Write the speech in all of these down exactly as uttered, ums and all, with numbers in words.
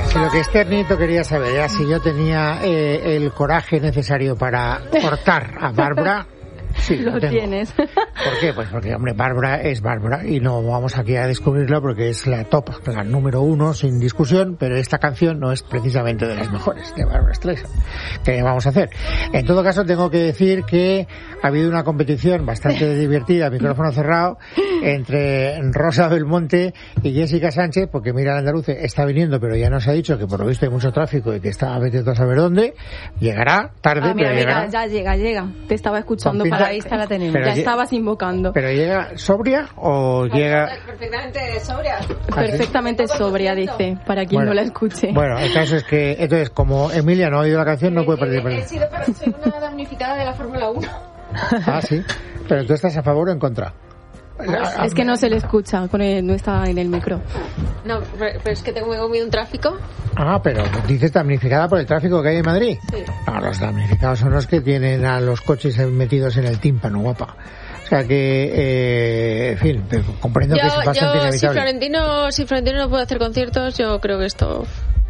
Si lo que Esther Nieto quería saber era si yo tenía eh, el coraje necesario para cortar a Bárbara, sí, lo, lo tengo. Tienes. ¿Por qué? Pues porque, hombre, Bárbara es Bárbara y no vamos aquí a descubrirlo porque es la top, la número uno sin discusión, pero esta canción no es precisamente de las mejores de Bárbara Streisand. ¿Qué vamos a hacer? En todo caso, tengo que decir que ha habido una competición bastante divertida, micrófono cerrado, entre Rosa Belmonte y Jessica Sánchez, porque mira, el andaluce está viniendo, pero ya nos ha dicho que por lo visto hay mucho tráfico y que está metido a saber dónde. Llegará tarde, ah, mira, pero llegará. Mira, ya llega, llega. Te estaba escuchando pinta, para la vista, la tenemos. Ya lle- estabas invocando. ¿Pero llega sobria o llega...? Perfectamente sobria. Perfectamente sobria, dice, para quien bueno, no la escuche. Bueno, el caso es que, entonces, como Emilia no ha oído la canción, no puede participar. He sido, pero soy una damnificada de la Fórmula uno. Ah, sí. Pero tú estás a favor o en contra. Es que no se le escucha, con el- no está en el micro. No, pero, pero es que tengo me he comido un tráfico. Ah, pero dices damnificada por el tráfico que hay en Madrid. Sí. No, los damnificados son los que tienen a los coches metidos en el tímpano, guapa. O sea que, eh, en fin, comprendo Yo, que es bastante yo si inevitable. Florentino, si Florentino no puede hacer conciertos, yo creo que esto...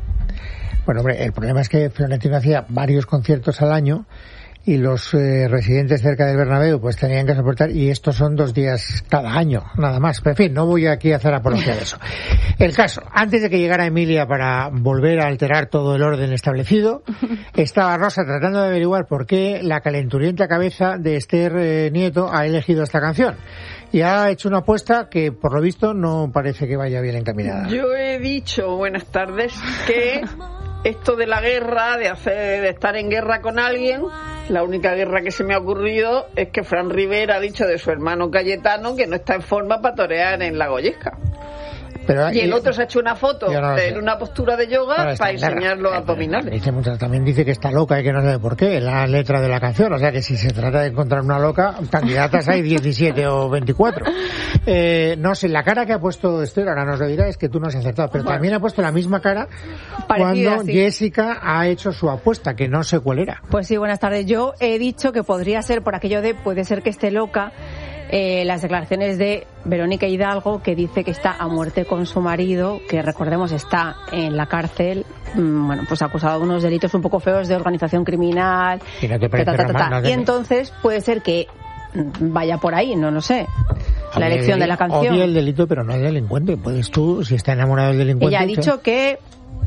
Bueno, hombre, el problema es que Florentino hacía varios conciertos al año y los eh, residentes cerca del Bernabéu pues tenían que soportar, y estos son dos días cada año, nada más. Pero en fin, no voy aquí a hacer apología de eso. El caso, antes de que llegara Emilia para volver a alterar todo el orden establecido, estaba Rosa tratando de averiguar por qué la calenturienta cabeza de Esther eh, Nieto ha elegido esta canción. Y ha hecho una apuesta que, por lo visto, no parece que vaya bien encaminada. Yo he dicho, buenas tardes, que esto de la guerra, de hacer, de estar en guerra con alguien, la única guerra que se me ha ocurrido es que Fran Rivera ha dicho de su hermano Cayetano que no está en forma para torear en la Goyesca. Pero, Y el y- otro se ha hecho una foto Yo no lo sé. en una postura de yoga Ahora está para en guerra. enseñar los Eh, abdominales. Dice muchas- también dice que está loca y que no sabe por qué, la letra de la canción. O sea que si se trata de encontrar una loca, candidatas hay diecisiete o veinticuatro. Eh, no sé, la cara que ha puesto Esther, ahora nos lo dirá, es que tú no has acertado. Pero también ha puesto la misma cara Parecida, cuando sí. Jessica ha hecho su apuesta, que no sé cuál era. Pues sí, buenas tardes. Yo he dicho que podría ser por aquello de puede ser que esté loca. Eh, las declaraciones de Verónica Hidalgo, que dice que está a muerte con su marido, que recordemos está en la cárcel, mmm, bueno, pues acusado de unos delitos un poco feos de organización criminal. Y no te parece ta, ta, ta, normal, ta. no te- Y entonces puede ser que mm, vaya por ahí, no lo sé. La Obvia elección el de la deli- canción. Obvia el delito, pero no el delincuente. Puedes tú, si está enamorado del delincuente... Ella ha ¿sí? dicho que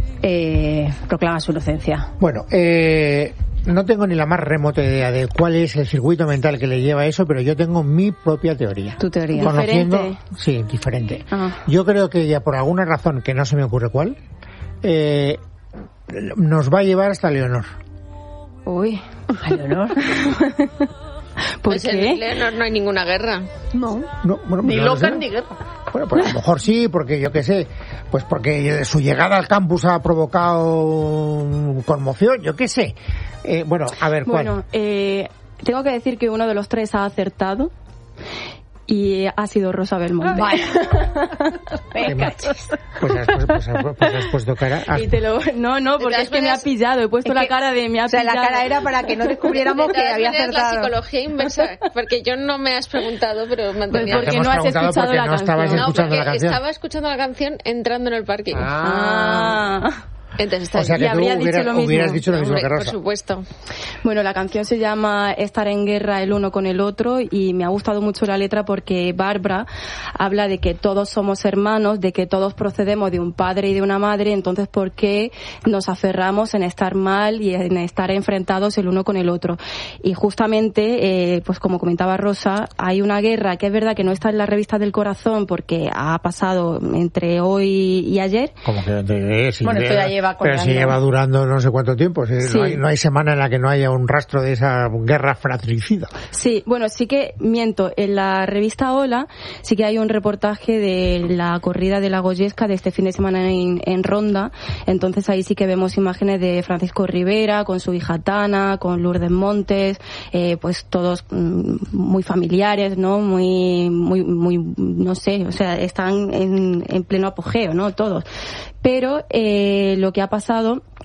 eh, proclama su inocencia. Bueno, eh, no tengo ni la más remota idea de cuál es el circuito mental que le lleva a eso, pero yo tengo mi propia teoría. Tu teoría. Conociendo, ¿Diferente? sí, diferente. Ah. Yo creo que ella, por alguna razón que no se me ocurre cuál, eh, nos va a llevar hasta Leonor. Uy, Ay, Leonor. ¿por Pues qué? en Leonor no hay ninguna guerra. No. No, bueno, Ni pues no lo loca sé. ni guerra. Bueno, pues a lo mejor sí, porque yo qué sé, pues porque su llegada al campus ha provocado conmoción, yo qué sé. Eh, bueno, a ver, ¿cuál? Bueno, eh, tengo que decir que uno de los tres ha acertado y ha sido Rosa Belmonte. Qué machis. Pues has, pues, pues has- pues has puesto cara. has- Y te lo, no, no, porque todas es que me ha maneras- pillado. He puesto Es la que- cara de me ha O sea, la pillado. cara era para que no descubriéramos De que todas había maneras, la acertado. psicología inversa, porque yo no me has preguntado, pero mantenía... Pues porque Te hemos no has preguntado escuchado porque la no estabas canción. No, escuchando porque la canción. estaba escuchando la canción entrando en el parking. Ah. Entonces está O sea Y que tú habría dicho hubieras, lo mismo. hubieras dicho lo mismo Hombre, que por Rosa. supuesto. Bueno, la canción se llama Estar en guerra el uno con el otro y me ha gustado mucho la letra porque Bárbara habla de que todos somos hermanos, de que todos procedemos de un padre y de una madre, entonces ¿por qué nos aferramos en estar mal y en estar enfrentados el uno con el otro? Y justamente, eh, pues como comentaba Rosa, hay una guerra que es verdad que no está en la revista del corazón porque ha pasado entre hoy y ayer. Como que eh, si Bueno, esto lleva- ya lleva pero si colgando. lleva durando no sé cuánto tiempo. Si Sí. no, hay, no hay semana en la que no haya un rastro de esa guerra fratricida. Sí, bueno, sí que miento. En la revista Hola sí que hay un reportaje de la corrida de la Goyesca de este fin de semana en, en Ronda. Entonces ahí sí que vemos imágenes de Francisco Rivera con su hija Tana, con Lourdes Montes, eh, pues todos mm, muy familiares, ¿no? Muy, muy, muy, no sé, o sea, están en, en pleno apogeo, ¿no? Todos. Pero eh, lo que ha pasado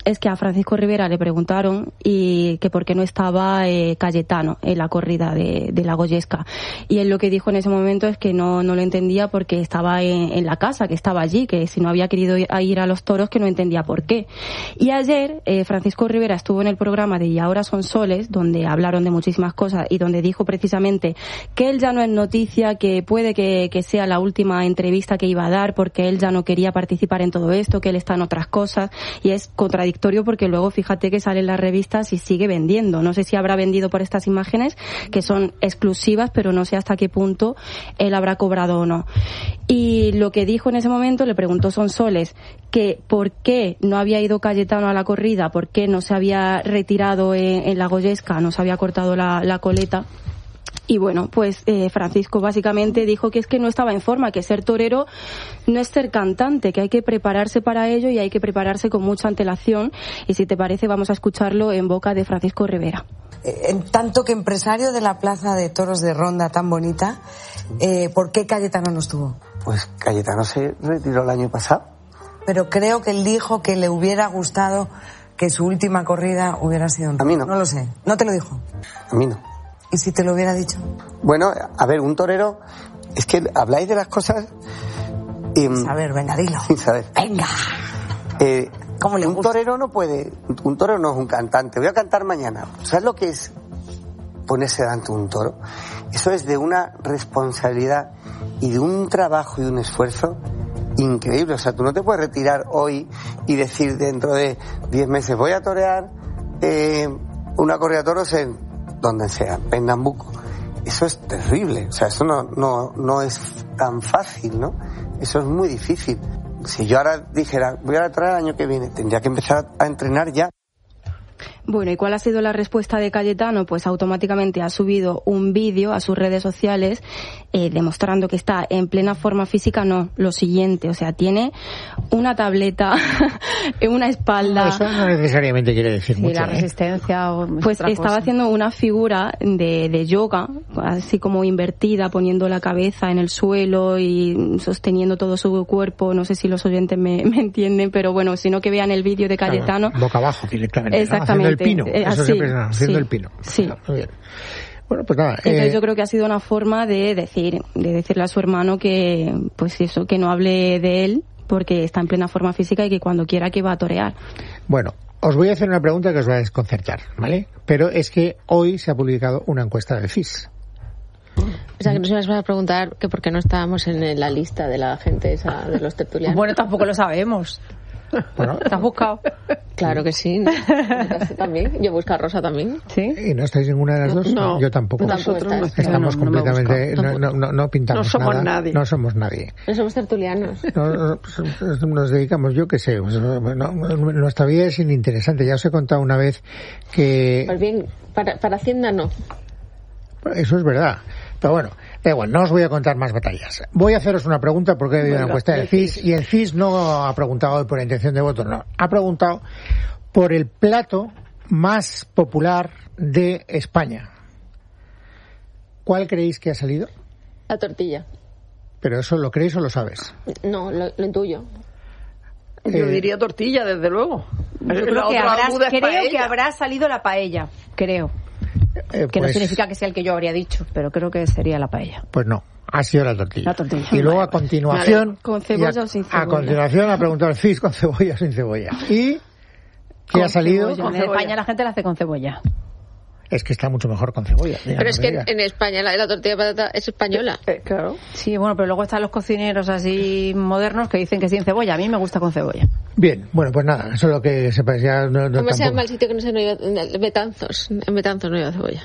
es que a Francisco Rivera le preguntaron y que por qué no estaba eh, Cayetano en la corrida de, de la Goyesca. Y él lo que dijo en ese momento es que no, no lo entendía porque estaba en, en la casa, que estaba allí, que si no había querido ir a los toros, que no entendía por qué. Y ayer eh, Francisco Rivera estuvo en el programa de Y ahora son soles, donde hablaron de muchísimas cosas y donde dijo precisamente que él ya no es noticia, que puede que, que sea la última entrevista que iba a dar porque él ya no quería participar en todo esto, que él está en otras cosas, y es contradictorio porque luego fíjate que sale en las revistas y sigue vendiendo. No sé si habrá vendido por estas imágenes que son exclusivas, pero no sé hasta qué punto él habrá cobrado o no. Y lo que dijo en ese momento, le preguntó Sonsoles que por qué no había ido Cayetano a la corrida, por qué no se había retirado en, en la Goyesca, no se había cortado la, la coleta. Y bueno, pues eh, Francisco básicamente dijo que es que no estaba en forma, que ser torero no es ser cantante, que hay que prepararse para ello y hay que prepararse con mucha antelación. Y si te parece, vamos a escucharlo en boca de Francisco Rivera. En tanto que empresario de la plaza de toros de Ronda tan bonita, eh, ¿por qué Cayetano no estuvo? Pues Cayetano se retiró el año pasado. Pero creo que él dijo que le hubiera gustado que su última corrida hubiera sido un toro. A mí no. No lo sé. ¿No te lo dijo? A mí no. ¿Y si te lo hubiera dicho? Bueno, a ver, un torero... Es que habláis de las cosas... Y, a ver, venga, dilo. Sin saber. Venga. Eh, ¿Cómo le un gusta? torero no puede... Un torero no es un cantante. Voy a cantar mañana. ¿Sabes lo que es ponerse delante de un toro? Eso es de una responsabilidad y de un trabajo y un esfuerzo increíble. O sea, tú no te puedes retirar hoy y decir dentro de diez meses voy a torear eh, una corrida de toros en donde sea, Pernambuco. Eso es terrible. O sea, eso no, no, no es tan fácil, ¿no? Eso es muy difícil. Si yo ahora dijera, voy a torear el año que viene, tendría que empezar a entrenar ya. Bueno, ¿y cuál ha sido la respuesta de Cayetano? Pues automáticamente ha subido un vídeo a sus redes sociales eh, demostrando que está en plena forma física. No, lo siguiente, o sea, tiene una tableta, una espalda... Eso no necesariamente quiere decir sí, mucho. la ¿eh? resistencia o Pues otra estaba cosa. haciendo una figura de, de yoga, así como invertida, poniendo la cabeza en el suelo y sosteniendo todo su cuerpo. No sé si los oyentes me, me entienden, pero bueno, sino que vean el vídeo de Cayetano. Claro, boca abajo directamente. Exactamente. ¿no? Haciendo el pino. Eh, Eso así, siempre es haciendo sí, el pino. Sí. Muy bien. Bueno, pues nada. Entonces eh, yo creo que ha sido una forma de decir, de decirle a su hermano que, pues eso, que no hable de él porque está en plena forma física y que cuando quiera que va a torear. Bueno, os voy a hacer una pregunta que os va a desconcertar, ¿vale? Pero es que hoy se ha publicado una encuesta del C I S. O sea, que nos ibas a preguntar que por qué no estábamos en la lista de la gente esa, de los tertulianos. Bueno, tampoco lo sabemos. Bueno, ¿Te has buscado? Claro que sí. ¿No? también. Yo busco a Rosa también. ¿Sí? ¿y no estáis ninguna de las dos? No, yo tampoco. Nosotros no. Estamos No, no me completamente, busco. no, no, no, no pintamos No somos nada. nadie. No somos nadie. No somos tertulianos. No, no, pues, nos dedicamos, yo qué sé, pues, no, nuestra vida es ininteresante. Ya os he contado una vez que... Pues bien, para, para Hacienda no. Eso es verdad. Pero bueno, da igual, no os voy a contar más batallas. Voy a haceros una pregunta porque he habido una encuesta del C I S y el C I S no ha preguntado hoy por la intención de voto, no. Ha preguntado por el plato más popular de España. ¿Cuál creéis que ha salido? La tortilla. ¿Pero eso lo creéis o lo sabes? No, lo, lo intuyo. Yo Eh, diría tortilla, desde luego. Yo La creo, que otra habrá, aguda es creo que paella. habrá salido la paella, creo. eh, Que no pues, significa que sea el que yo habría dicho, pero creo que sería la paella. Pues no, ha sido la tortilla. La tortilla. Y luego a Vale, pues. continuación... Vale. ¿Con cebolla y a, o sin A cebolla? continuación ha preguntado el C I S con cebolla o sin cebolla. ¿Y qué Con ha salido? cebolla. En cebolla. España la gente la hace con cebolla. Es que está mucho mejor con cebolla. diga, Pero no es me que diga. en España la, la tortilla de patata es española. Eh, claro. Sí, bueno, pero luego están los cocineros así modernos que dicen que sin cebolla. A mí me gusta con cebolla. Bien, bueno, pues nada, eso es lo que sepáis. Ya no, no, ¿Cómo se tampoco- llama el sitio que no se no lleva Betanzos? En Betanzos no lleva cebolla.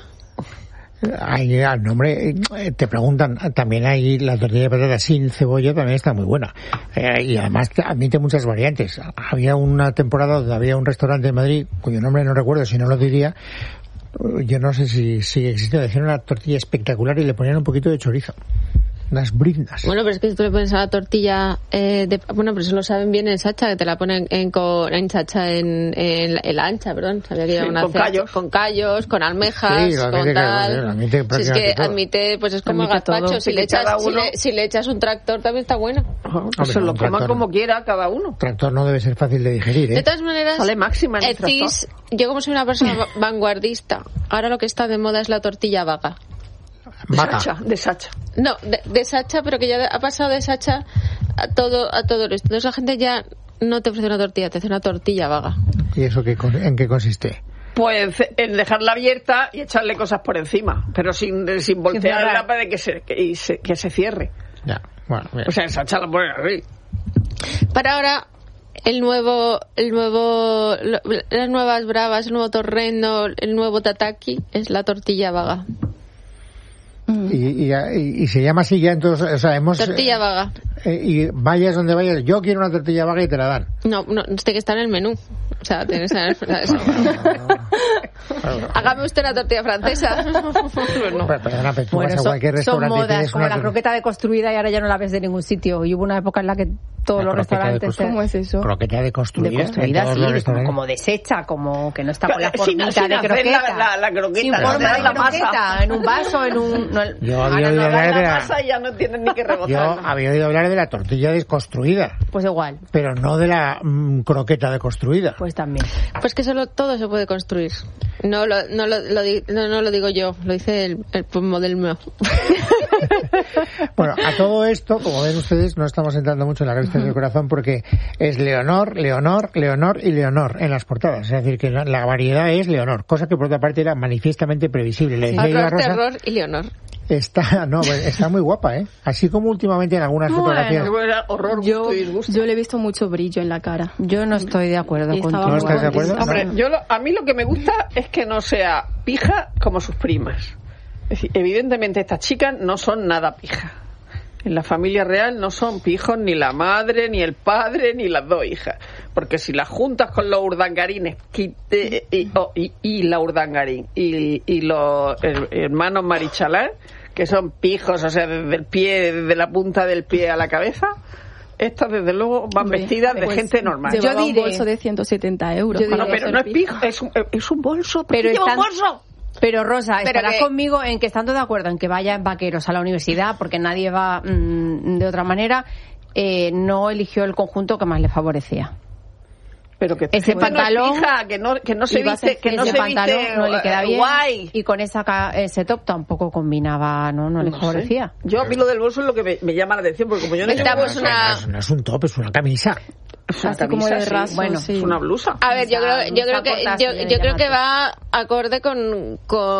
Ahí al nombre, eh, te preguntan, también hay la tortilla de patata sin cebolla, también está muy buena. Eh, y además te admite muchas variantes. Había una temporada donde había un restaurante en Madrid, cuyo nombre no recuerdo, si no lo diría, yo no sé si sigue existiendo, decían una tortilla espectacular y le ponían un poquito de chorizo. Unas brindas. Bueno, pero es que si tú le pones a la tortilla, eh, de, bueno, pero eso lo saben bien en Sacha, que te la ponen en, con, en Sacha en, en, en la ancha, perdón, sabía que sí, iba una con callos. Con callos, con almejas, sí, con tal. Lo admite, si es que admite, pues es como el gazpacho, si le, echas, si, le, si le echas un tractor también está bueno. Uh-huh. Pues se lo coma como quiera cada uno. Tractor no debe ser fácil de digerir, ¿eh? De todas maneras, sale máxima en el Etis, yo como soy una persona vanguardista, ahora lo que está de moda es la tortilla vaga. De Sacha, de Sacha. No, de, de Sacha, pero que ya ha pasado de Sacha a todo a todo esto. Entonces la gente ya no te ofrece una tortilla, te hace una tortilla vaga. ¿Y eso qué, en qué consiste? Pues en dejarla abierta y echarle cosas por encima, pero sin, sin voltearla para que se, que, se, que se cierre. Ya, bueno, bien. O sea, Sacha la pone así. Para ahora, el nuevo, el nuevo, lo, las nuevas bravas, el nuevo torrendo, el nuevo tataki es la tortilla vaga. Y, y, y, y se llama así ya entonces, o sea, hemos... Tortilla vaga. Eh, y vayas donde vayas, yo quiero una tortilla vaga y te la dan. No, no, tiene que estar en el menú. O sea, tiene que estar en el... Hágame usted una tortilla francesa. No. Pero, perdona, pero tú bueno, vas a son, cualquier restaurante son modas, y como una... la croqueta deconstruida y ahora ya no la ves de ningún sitio. Y hubo una época en la que todos los restaurantes... ¿Cómo es eso? Croqueta deconstruida. Deconstruida, sí, como, como deshecha, como que no está con la formita sin, sin de croqueta. La, la, la croqueta. Sin forma de croqueta, en un vaso, en un... No, yo había oído hablar de la... masa ya no tienen ni que rebotar. Yo había oído hablar de la tortilla desconstruida. Pues igual. Pero no de la mmm, croqueta deconstruida. Pues también. Pues que solo todo se puede construir. No lo, no lo, lo, no, no lo digo yo, lo dice el, el modelo. Bueno, a todo esto, como ven ustedes, no estamos entrando mucho en la revista del corazón porque es Leonor, Leonor, Leonor y Leonor en las portadas. Es decir, que la variedad es Leonor, cosa que por otra parte era manifiestamente previsible. Le decía Horror, Rosa, terror y Leonor. Está, no, está muy guapa, ¿eh? Así como últimamente en algunas bueno, fotografías. Horror, yo, gusto y disgusto. yo le he visto mucho brillo en la cara. Yo no estoy de acuerdo con ¿No estás de acuerdo? Hombre, yo lo, a mí lo que me gusta es que no sea pija como sus primas. Es decir, evidentemente estas chicas no son nada pija. En la familia real no son pijos ni la madre, ni el padre, ni las dos hijas. Porque si las juntas con los urdangarines y, y, y, y la urdangarín y, y los hermanos Marichalán, que son pijos, o sea, desde el pie, desde la punta del pie a la cabeza, estas desde luego van Hombre, vestidas de pues, gente normal. Yo diré, un bolso de ciento setenta euros. Yo no, pero no es pijo, es un, es un bolso. Pero lleva están... un bolso. Pero Rosa, pero estarás que... conmigo en que estando de acuerdo en que vayan vaqueros a la universidad, porque nadie va mmm, de otra manera, eh, no eligió el conjunto que más le favorecía. Pero que ese pantalón no fija, que no que no se viste, que no ese se pantalón viste, no le queda bien guay. Y con esa ese top tampoco combinaba, no no le no favorecía. Sé. Yo a mí lo del bolso es lo que me, me llama la atención, porque como yo no Estamos una... no es un top, es una camisa. Es una Así camisa, como de sí. raso, bueno, sí. Es una blusa. A ver, yo creo, yo creo que yo, yo creo que va acorde con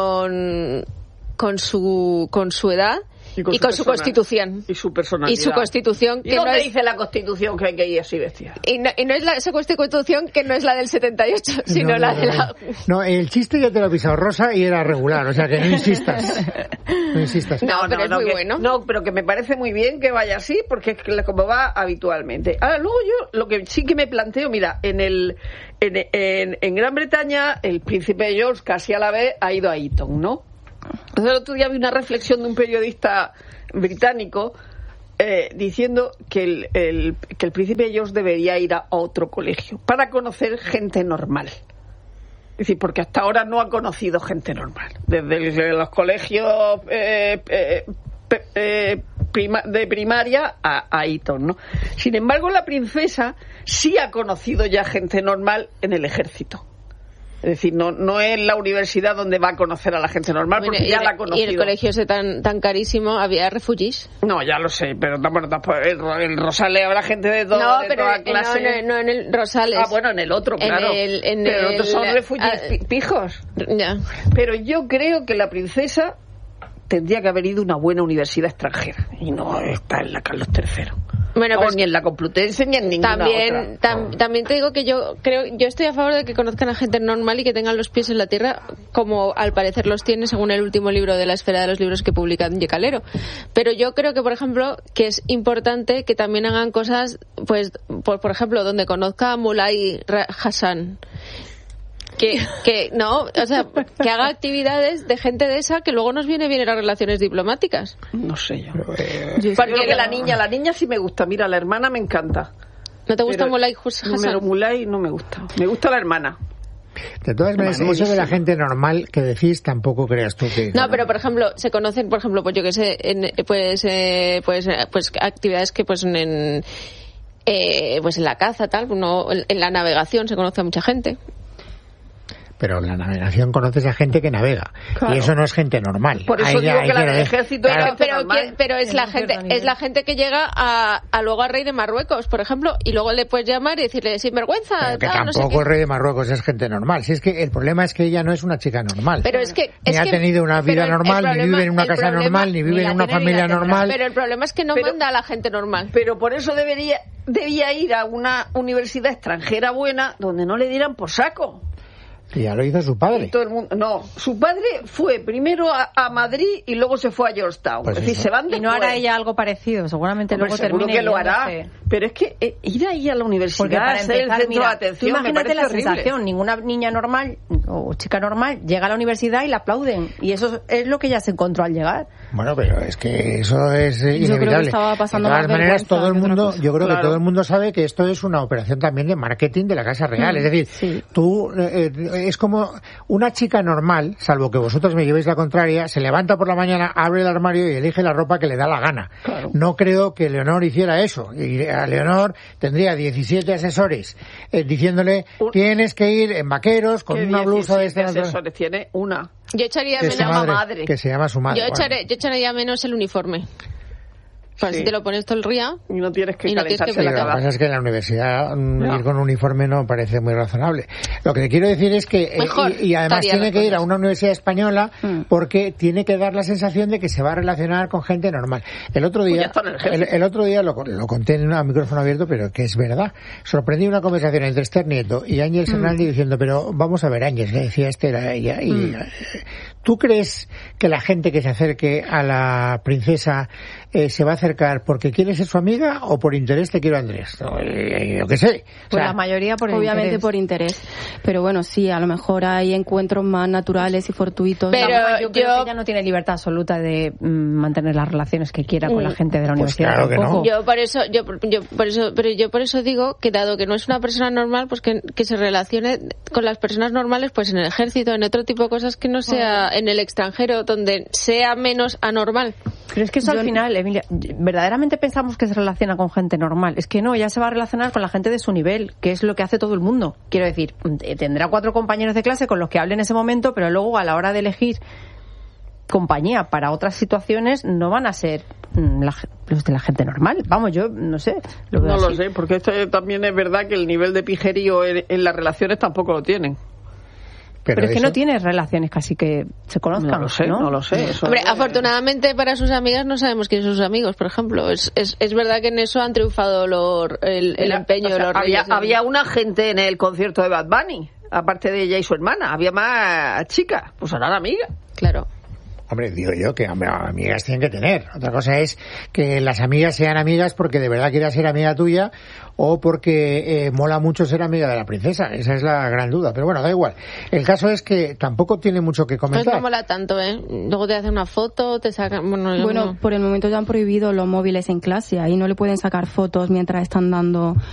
con con su con su edad y con, y su, con su constitución y su personalidad y su constitución que ¿Y dónde no es, dice la constitución que hay que ir así vestida? Y no, y no es la, esa constitución que no es la del setenta y ocho, sino no, la no, de no, la... No, el chiste ya te lo ha pisado Rosa y era regular, o sea que no insistas. No insistas. No, no pero no, es no, muy que, bueno. No, pero que me parece muy bien que vaya así, porque es como va habitualmente. Ahora, luego yo lo que sí que me planteo, mira, en el en, en, en Gran Bretaña el príncipe George casi a la vez ha ido a Eton, ¿no? Entonces, el otro día vi una reflexión de un periodista británico eh, diciendo que el, el, que el príncipe George debería ir a otro colegio para conocer gente normal. Es decir, porque hasta ahora no ha conocido gente normal. Desde los colegios eh, eh, eh, prima, de primaria a, a Eton, ¿no? Sin embargo, la princesa sí ha conocido ya gente normal en el ejército. Es decir, no no es la universidad donde va a conocer a la gente normal, porque bueno, ya y, la ha conocido. Y el colegio ese tan tan carísimo, había refugiés. No, ya lo sé, pero tampoco, tampoco el, el Rosales habrá gente de, todo, no, de pero toda clase. No, no, no en el Rosales. Ah, bueno, en el otro, claro. En el, en pero el, otros son refugiés uh, pijos. Ya. Pero yo creo que la princesa tendría que haber ido a una buena universidad extranjera y no está en la Carlos tercero. Bueno, pues o ni en la Complutense ni en ninguna también, otra. Tam, también te digo que yo creo, yo estoy a favor de que conozcan a gente normal y que tengan los pies en la tierra, como al parecer los tiene según el último libro de la esfera de los libros que publica Yecalero. Pero yo creo que, por ejemplo, que es importante que también hagan cosas, pues, por, por ejemplo, donde conozca a Mulay Hassan. que, que no, o sea, que haga actividades de gente de esa que luego nos viene bien en las relaciones diplomáticas. No sé yo. Eh, yo Porque que la niña, la niña sí me gusta. Mira, la hermana me encanta. ¿No te gusta Mulay Hassan? Pero Mulay no me gusta. Me gusta la hermana. De todas maneras, eso de la gente normal que decís tampoco creas tú que... No, pero por ejemplo, se conocen, por ejemplo, pues yo que sé, en, pues, eh, pues, pues actividades que pues en, eh, pues en la caza, tal, uno, en la navegación se conoce a mucha gente. Pero en la navegación conoces a gente que navega, claro. Y eso no es gente normal. Por eso ahí digo ya, que la del ejército claro. es gente pero, normal. pero es la gente es la gente que llega a, a luego al rey de Marruecos, por ejemplo, y luego le puedes llamar y decirle sinvergüenza. Pero que tal, tampoco no sé el rey de Marruecos es gente normal. Si es que el problema es que ella no es una chica normal. Pero es que ni es ha que, tenido una vida normal, problema, ni vive en una casa problema, normal, ni vive ni en una familia normal. Pero el problema es que no pero, manda a la gente normal. Pero por eso debería debía ir a una universidad extranjera buena donde no le dieran por saco. Y ya lo hizo su padre. Todo el mundo, no, su padre fue primero a, a Madrid y luego se fue a Georgetown. Pues es decir, se van después. Y no hará ella algo parecido, seguramente Hombre, luego seguro termine que lo hará. Pero es que eh, ir ahí a la universidad, ser el centro mira, de atención, imagínate me parece la horrible. sensación, ninguna niña normal o chica normal llega a la universidad y la aplauden. Y eso es lo que ella se encontró al llegar. Bueno, pero es que eso es eh, yo inevitable. Creo que estaba pasando de todas maneras, todo el mundo, yo creo claro. que todo el mundo sabe que esto es una operación también de marketing de la Casa Real. Mm, es decir, sí. tú, eh, es como una chica normal, salvo que vosotros me llevéis la contraria, se levanta por la mañana, abre el armario y elige la ropa que le da la gana. Claro. No creo que Leonor hiciera eso. Y a Leonor tendría diecisiete asesores eh, diciéndole, tienes que ir en vaqueros con una blusa de este. asesores tiene una. Yo echaría que menos se llama madre, madre. Que se llama su madre. Yo, echaré, bueno. yo echaría menos el uniforme. Para sí. Si te lo pones todo el día y no tienes que y no calentarse tienes que la cabeza. Lo que pasa es que en la universidad no. ir con uniforme no parece muy razonable. Lo que le quiero decir es que Mejor, eh, y, y además tiene que ir a una universidad española mm. porque tiene que dar la sensación de que se va a relacionar con gente normal. El otro día pues el, el otro día lo, lo conté en un micrófono abierto, pero que es verdad. Sorprendí una conversación entre Esther Nieto y Ángel mm. Hernández diciendo, pero vamos a ver, Ángel, le decía Esther a ella, y mm. ¿tú crees que la gente que se acerque a la princesa eh, se va a acercar porque quiere ser su amiga o por interés te quiero Andrés? No, eh, yo qué sé. Pues o sea, la mayoría por obviamente interés. por interés. Pero bueno, sí, a lo mejor hay encuentros más naturales y fortuitos. Pero yo, yo creo yo... que ella no tiene libertad absoluta de mm, mantener las relaciones que quiera con la gente de la pues universidad. Claro que no. Yo por eso, yo, yo por eso, pero yo por eso digo que dado que no es una persona normal, pues que, que se relacione con las personas normales, pues en el ejército, en otro tipo de cosas que no sea en el extranjero, donde sea menos anormal. Pero es que eso yo, al final, Emilia, verdaderamente pensamos que se relaciona con gente normal. Es que no, ella se va a relacionar con la gente de su nivel, que es lo que hace todo el mundo. Quiero decir, tendrá cuatro compañeros de clase con los que hable en ese momento, pero luego a la hora de elegir compañía para otras situaciones no van a ser la, los de la gente normal. Vamos, yo no sé. Lo no así. lo sé, porque esto también es verdad que el nivel de pijerío en, en las relaciones tampoco lo tienen. Pero, pero es eso... que no tiene relaciones casi que se conozcan. No lo sé, no, no lo sé. Eso Hombre, es... afortunadamente para sus amigas no sabemos quiénes son sus amigos, por ejemplo. Es, es, es verdad que en eso han triunfado los, el, el empeño o sea, de los había, reyes. Había una gente en el concierto de Bad Bunny, aparte de ella y su hermana. Había más chicas, pues eran amigas. Claro. Hombre, digo yo que hombre, amigas tienen que tener. Otra cosa es que las amigas sean amigas porque de verdad quieras ser amiga tuya o porque eh, mola mucho ser amiga de la princesa. Esa es la gran duda. Pero bueno, da igual. El caso es que tampoco tiene mucho que comentar. Pues no mola tanto, ¿eh? Luego te hacen una foto, te sacan... Bueno, bueno no. por el momento ya han prohibido los móviles en clase. Ahí no le pueden sacar fotos mientras están dando